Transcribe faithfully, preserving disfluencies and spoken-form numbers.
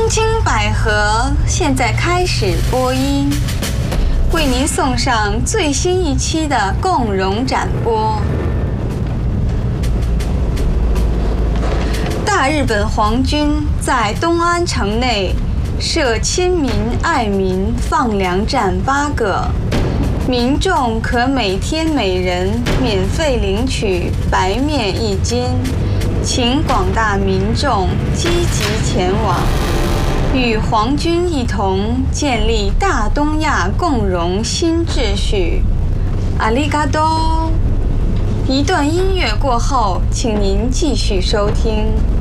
青百合现在开始播音，为您送上最新一期的共荣展播。大日本皇军在东安城内设亲民爱民放粮站八个，民众可每天每人免费领取白面一斤，请广大民众积极前往，与皇军一同建立大东亚共荣新秩序。阿里嘎多！一段音乐过后，请您继续收听。